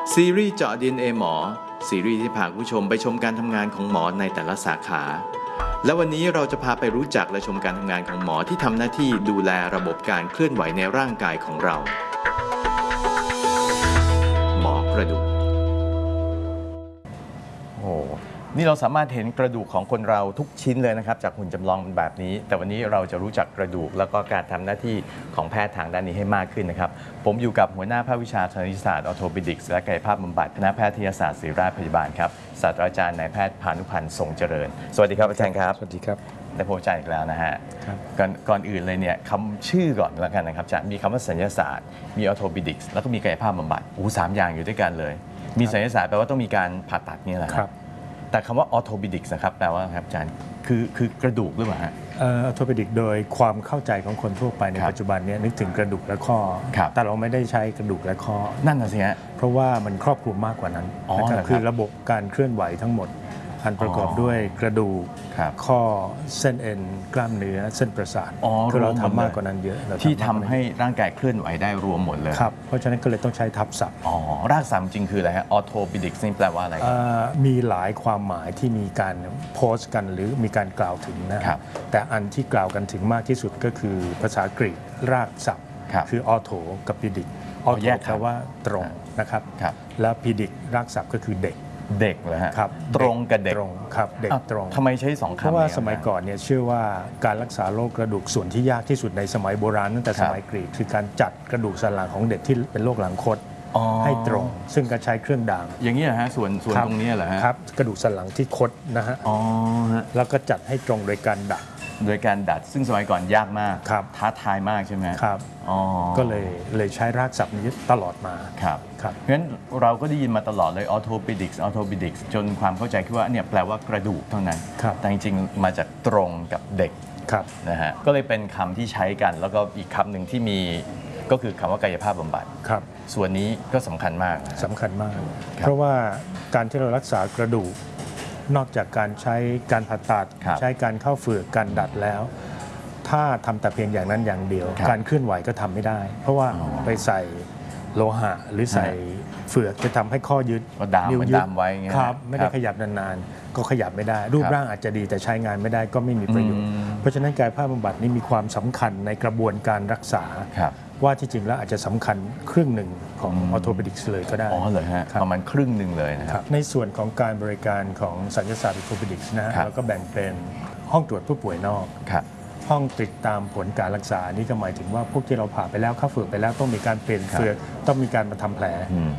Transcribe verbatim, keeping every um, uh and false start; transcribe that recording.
ซีรีส์เจาะ ดี เอ็น เอ หมอซีรีส์ที่พาผู้ชมไปชมการทำงานของหมอในแต่ละสาขาและวันนี้เราจะพาไปรู้จักและชมการทำงานของหมอที่ทำหน้าที่ดูแลระบบการเคลื่อนไหวในร่างกายของเราหมอกระดูกโอ้นี่เราสามารถเห็นกระดูกของคนเราทุกชิ้นเลยนะครับจากหุ่นจำลองแบบนี้แต่วันนี้เราจะรู้จักกระดูกแล้วก็การทำหน้าที่ของแพทย์ทางด้านนี้ให้มากขึ้นนะครับผมอยู่กับหัวหน้าภาควิชาธนศาสตร์ออร์โทปิดิกส์และกายภาพบำบัดคณะแพทยศาสตร์ศิริราชพยาบาลครับศาสตราจารย์นายแพทย์พานุพันธ์ทรงเจริญสวัสดีครับอาจารย์ครับสวัสดีครับได้พบอาจารย์อีกแล้วนะฮะก่อนก่อนอื่นเลยเนี่ยคำชื่อก่อนแล้วกันนะครับอาจารย์มีคำว่าศัลยศาสตร์มีออร์โทปิดิกส์แล้วก็มีกายภาพบำบัดอู้สามอย่างอยู่ด้วยกันเลยมีศัลยศาสตร์แปลว่าต้องมีการผ่าตัดนี่แหละครับแต่คำว่าออร์โทปิดิกส์นะครับแปลว่าครับอาจารย์คือคือกระดูกหรือเปล่าฮะออร์โทปิดิกโดยความเข้าใจของคนทั่วไปในปัจจุบันนี้นึกถึงกระดูกและข้อแต่เราไม่ได้ใช้กระดูกและข้อนั่นน่ะสิฮะเพราะว่ามันครอบคลุมมากกว่านั้นนะครับคือระบบการเคลื่อนไหวทั้งหมดอันประกอบด้วยกระดูกข้อเส้นเอ็นกล้ามเนื้อเส้นประสาทคือเราทำมากกว่านั้นเยอะที่ทำให้ร่างกายเคลื่อนไหวได้รวมหมดเลยครับเพราะฉะนั้นก็เลยต้องใช้ทับศัพท์อ๋อรากศัพท์จริงคืออะไรฮะออร์โทปิดิกส์นี่แปลว่าอะไรมีหลายความหมายที่มีการโพสต์กันหรือมีการกล่าวถึงนะครับแต่อันที่กล่าวกันถึงมากที่สุดก็คือภาษากรีกรากศัพท์คือออร์โทกับปิดิกออร์โทแปลว่าตรงนะครับแล้วปิดิกรากศัพท์ก็คือเด็กเด็กเหรอฮะครับตรงกับเด็กตรงครับเด็กตรงทำไมใช้สองคำเพราะว่าสมัยก่อนเนี่ยเชื่อว่าการรักษาโรคกระดูกส่วนที่ยากที่สุดในสมัยโบราณตั้งแต่สมัยกรีกคือการจัดกระดูกสันหลังของเด็กที่เป็นโรคหลังคดให้ตรงซึ่งก็ใช้เครื่องด่างอย่างนี้เหรอฮะส่วนส่วนตรงนี้เหรอฮะครับกระดูกสันหลังที่คดนะฮะอ๋อฮะแล้วก็จัดให้ตรงโดยการดัดโดยการดัดซึ่งสมัยก่อนยากมากท้าทายมากใช่ไหมครับก็เลยเลยใช้รากศัพท์นี้ตลอดมาครับครับเพราะฉะนั้นเราก็ได้ยินมาตลอดเลยออร์โทปิดิกส์ออร์โทปิดิกส์จนความเข้าใจคือว่าเนี่ยแปลว่ากระดูกเท่านั้นแต่จริงๆมาจากตรงกับเด็กนะฮะก็เลยเป็นคำที่ใช้กันแล้วก็อีกคำหนึ่งที่มีก็คือคำว่ากายภาพบำบัดส่วนนี้ก็สำคัญมากสำคัญมากเพราะว่าการที่เรารักษากระดูกนอกจากการใช้การผ่าตัดใช้การเข้าเฝือกการดัดแล้วถ้าทำแต่เพียงอย่างนั้นอย่างเดียวการเคลื่อนไหวก็ทำไม่ได้เพราะว่าไปใส่โลหะหรือใส่เฝือกจะทำให้ข้อยึดนิ้วยึดไว้ครับไม่ได้ขยับนานๆก็ขยับไม่ได้รูปร่างอาจจะดีแต่ใช้งานไม่ได้ก็ไม่มีประโยชน์เพราะฉะนั้นกายภาพบำบัดนี้มีความสำคัญในกระบวนการรักษาว่าที่จริงแล้วอาจจะสำคัญครึ่งหนึ่งของออร์โทปิดิกส์เลยก็ได้อ๋อเลยฮะประมาณครึ่งหนึ่งเลยนะครับในส่วนของการบริการของศัลยศาสตร์ออร์โทปิดิกส์นะแล้วก็แบ่งเป็นห้องตรวจผู้ป่วยนอกห้องติดตามผลการรักษานี่ก็หมายถึงว่าพวกที่เราผ่าไปแล้วเข้าเฝือกไปแล้วต้องมีการเปลี่ยนเฝือกต้องมีการมาทำแผล